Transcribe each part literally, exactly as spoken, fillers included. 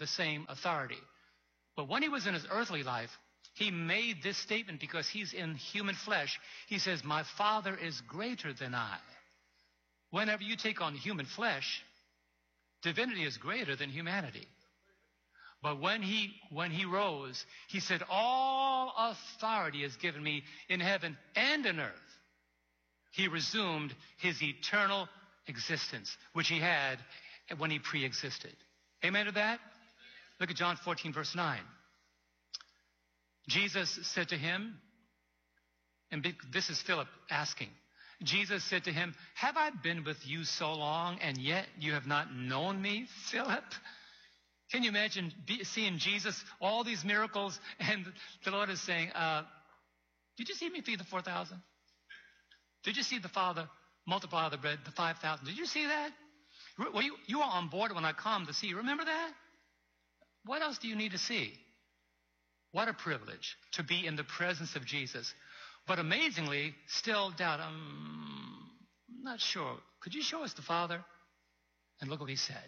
the same authority. But when he was in his earthly life, he made this statement because he's in human flesh. He says, my Father is greater than I. Whenever you take on human flesh, divinity is greater than humanity. But when he, when he rose, he said, all authority is given me in heaven and in earth. He resumed his eternal existence, which he had when he pre-existed. Amen to that? Look at John fourteen, verse nine. Jesus said to him, and this is Philip asking, Jesus said to him, have I been with you so long, and yet you have not known me, Philip? Can you imagine seeing Jesus, all these miracles, and the Lord is saying, uh, did you see me feed the four thousand? Did you see the Father multiply the bread, the five thousand? Did you see that? Well, you, you were on board when I come to see you. Remember that? What else do you need to see? What a privilege to be in the presence of Jesus. But amazingly, still doubt. Um, I'm not sure. Could you show us the Father? And look what he said.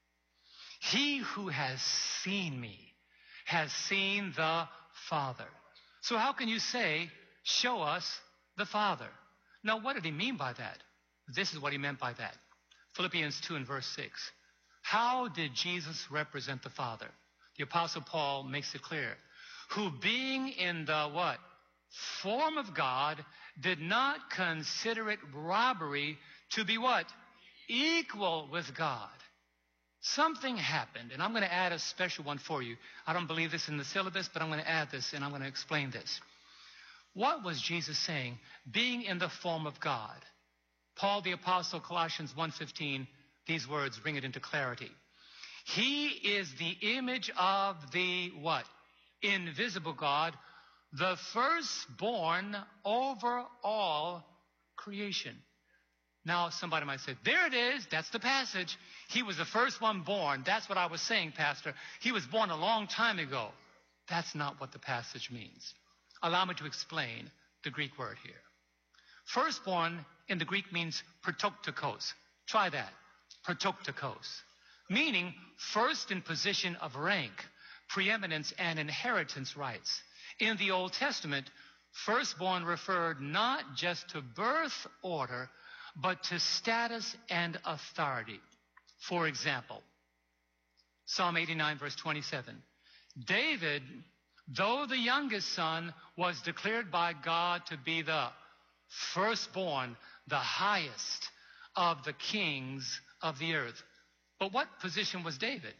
He who has seen me has seen the Father. So how can you say, show us the Father? Now, what did he mean by that? This is what he meant by that. Philippians two and verse six. How did Jesus represent the Father? The Apostle Paul makes it clear. Who being in the what? Form of God, did not consider it robbery to be what? Equal with God. Something happened, and I'm going to add a special one for you. I don't believe this in the syllabus, but I'm going to add this, and I'm going to explain this. What was Jesus saying? Being in the form of God. Paul the Apostle, Colossians one fifteen, these words bring it into clarity. He is the image of the what? Invisible God, the firstborn over all creation. Now, somebody might say, there it is. That's the passage. He was the first one born. That's what I was saying, Pastor. He was born a long time ago. That's not what the passage means. Allow me to explain the Greek word here. Firstborn in the Greek means protoktikos. Try that. Protoktikos. Meaning first in position of rank, preeminence, and inheritance rights. In the Old Testament, firstborn referred not just to birth order, but to status and authority. For example, Psalm eighty-nine, verse twenty-seven. David, though the youngest son, was declared by God to be the firstborn, the highest of the kings of the earth. But what position was David?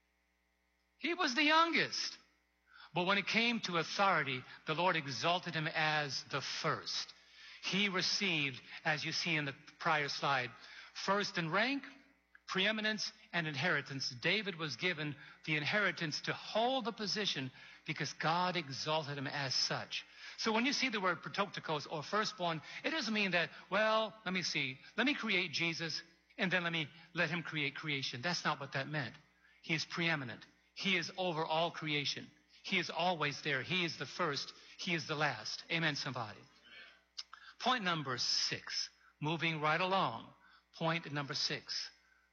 He was the youngest. But when it came to authority, the Lord exalted him as the first. He received, as you see in the prior slide, first in rank, preeminence, and inheritance. David was given the inheritance to hold the position because God exalted him as such. So when you see the word protoktikos, or firstborn, it doesn't mean that, well, let me see, let me create Jesus, and then let me let him create creation. That's not what that meant. He is preeminent. He is over all creation. He is always there. He is the first. He is the last. Amen, somebody. Point number six, moving right along. Point number six,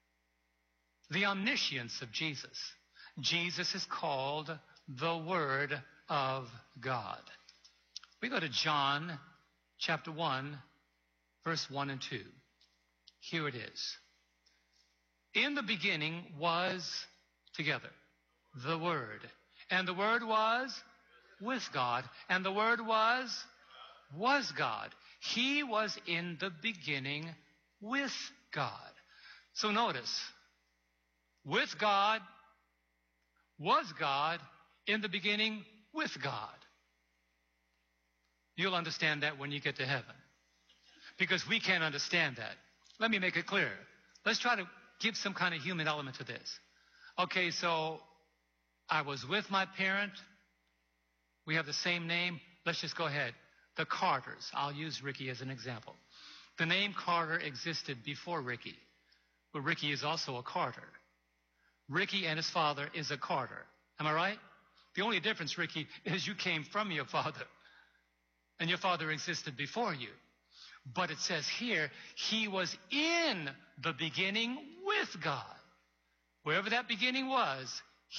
the omniscience of Jesus. Jesus is called the Word of God. We go to John chapter one, verse one and two. Here it is. In the beginning was, together, the Word. And the Word was with God. And the Word was, was God. He was in the beginning with God. So notice, with God, was God, in the beginning with God. You'll understand that when you get to heaven, because we can't understand that. Let me make it clear. Let's try to give some kind of human element to this. Okay, so I was with my parent. We have the same name. Let's just go ahead. The Carters. I'll use Ricky as an example. The name Carter existed before Ricky, but Ricky is also a Carter. Ricky and his father is a Carter. Am I right? The only difference, Ricky, is you came from your father, and your father existed before you. But it says here, he was in the beginning with God. Wherever that beginning was,